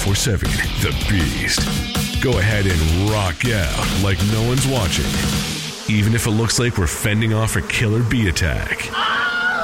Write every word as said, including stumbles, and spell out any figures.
twenty-four seven, The Beast. Go ahead and rock out like no one's watching, even if it looks like we're fending off a killer bee attack.